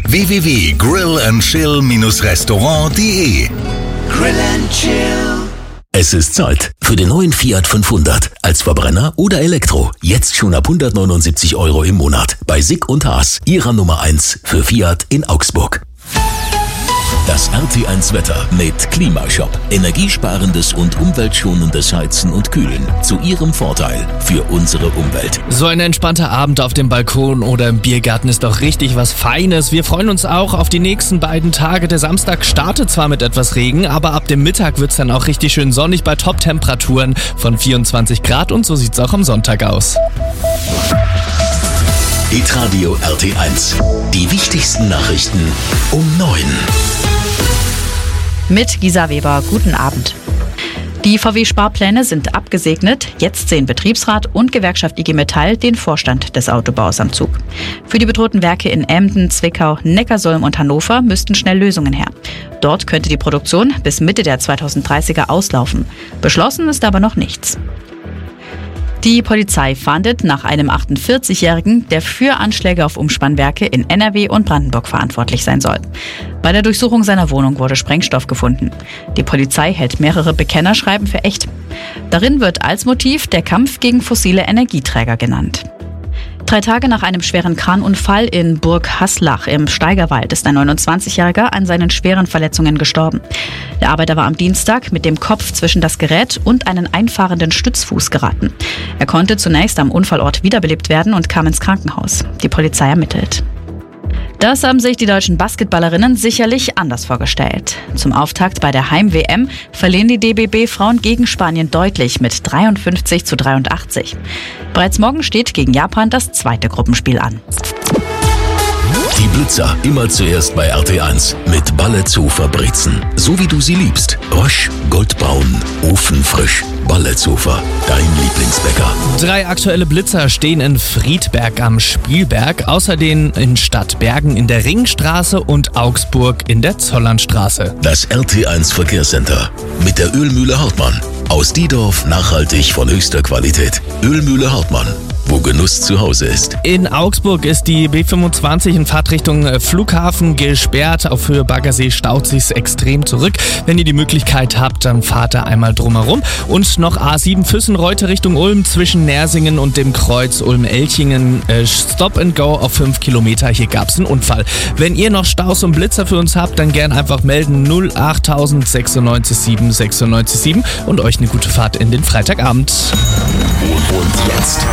www.grillandchill-restaurant.de. Grill and Chill. Es ist Zeit für den neuen Fiat 500. Als Verbrenner oder Elektro. Jetzt schon ab 179 € im Monat. Bei Sick und Haas, Ihrer Nummer 1 für Fiat in Augsburg. Das RT1 Wetter mit Klimashop. Energiesparendes und umweltschonendes Heizen und Kühlen. Zu Ihrem Vorteil für unsere Umwelt. So ein entspannter Abend auf dem Balkon oder im Biergarten ist doch richtig was Feines. Wir freuen uns auch auf die nächsten beiden Tage. Der Samstag startet zwar mit etwas Regen, aber ab dem Mittag wird's dann auch richtig schön sonnig bei Top-Temperaturen von 24 Grad und so sieht's auch am Sonntag aus. Hitradio RT1. Die wichtigsten Nachrichten um 9. Mit Gisa Weber, guten Abend. Die VW-Sparpläne sind abgesegnet. Jetzt sehen Betriebsrat und Gewerkschaft IG Metall den Vorstand des Autobaus am Zug. Für die bedrohten Werke in Emden, Zwickau, Neckarsulm und Hannover müssten schnell Lösungen her. Dort könnte die Produktion bis Mitte der 2030er auslaufen. Beschlossen ist aber noch nichts. Die Polizei fahndet nach einem 48-Jährigen, der für Anschläge auf Umspannwerke in NRW und Brandenburg verantwortlich sein soll. Bei der Durchsuchung seiner Wohnung wurde Sprengstoff gefunden. Die Polizei hält mehrere Bekennerschreiben für echt. Darin wird als Motiv der Kampf gegen fossile Energieträger genannt. 3 Tage nach einem schweren Kranunfall in Burg Haslach im Steigerwald ist ein 29-Jähriger an seinen schweren Verletzungen gestorben. Der Arbeiter war am Dienstag mit dem Kopf zwischen das Gerät und einen einfahrenden Stützfuß geraten. Er konnte zunächst am Unfallort wiederbelebt werden und kam ins Krankenhaus. Die Polizei ermittelt. Das haben sich die deutschen Basketballerinnen sicherlich anders vorgestellt. Zum Auftakt bei der Heim-WM verlieren die DBB-Frauen gegen Spanien deutlich mit 53-83. Bereits morgen steht gegen Japan das zweite Gruppenspiel an. Die Blitzer immer zuerst bei RT1 mit Balletzofer Brezen. So wie du sie liebst. Rösch, goldbraun, ofenfrisch. Balletzofer, dein Lieblingsbäcker. 3 aktuelle Blitzer stehen in Friedberg am Spielberg, außerdem in Stadtbergen in der Ringstraße und Augsburg in der Zollernstraße. Das RT1 Verkehrscenter mit der Ölmühle Hartmann. Aus Diedorf nachhaltig von höchster Qualität. Ölmühle Hartmann, wo Genuss zu Hause ist. In Augsburg ist die B25 in Fahrtrichtung Flughafen gesperrt. Auf Höhe Baggersee staut sich's extrem zurück. Wenn ihr die Möglichkeit habt, dann fahrt da einmal drumherum. Und noch A7 Füssenreute Richtung Ulm zwischen Nersingen und dem Kreuz Ulm-Elchingen. Stop and go auf 5 Kilometer. Hier gab's einen Unfall. Wenn ihr noch Staus und Blitzer für uns habt, dann gern einfach melden 08000 967 967 und euch eine gute Fahrt in den Freitagabend. Und jetzt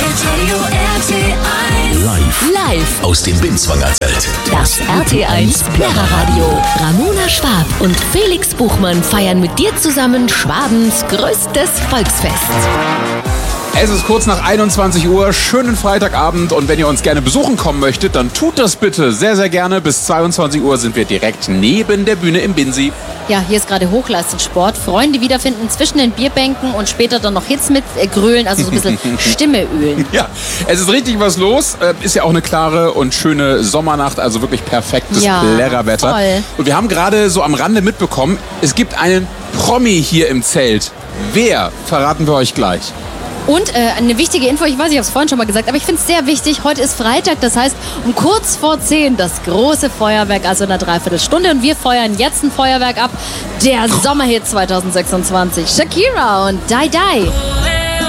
live aus dem Binswanger Zelt. Das RT1 Lehrerradio. Ramona Schwab und Felix Buchmann feiern mit dir zusammen Schwabens größtes Volksfest. Es ist kurz nach 21 Uhr, schönen Freitagabend, und wenn ihr uns gerne besuchen kommen möchtet, dann tut das bitte sehr, sehr gerne. Bis 22 Uhr sind wir direkt neben der Bühne im Binsi. Ja, hier ist gerade Hochleistungssport. Freunde wiederfinden zwischen den Bierbänken und später dann noch Hits mit grölen, also so ein bisschen Stimme ölen. Ja, es ist richtig was los. Ist ja auch eine klare und schöne Sommernacht, also wirklich perfektes Plärrerwetter. Toll. Und wir haben gerade so am Rande mitbekommen, es gibt einen Promi hier im Zelt. Wer, verraten wir euch gleich. Und eine wichtige Info, ich weiß, ich habe es vorhin schon mal gesagt, aber ich finde es sehr wichtig, heute ist Freitag, das heißt um kurz vor 10 das große Feuerwerk, also in einer Dreiviertelstunde, und wir feuern jetzt ein Feuerwerk ab, der Sommerhit 2026, Shakira und Die Die.